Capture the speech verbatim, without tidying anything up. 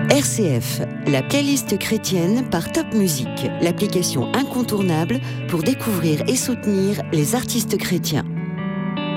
R C F, la playlist chrétienne par Top Music, l'application incontournable pour découvrir et soutenir les artistes chrétiens.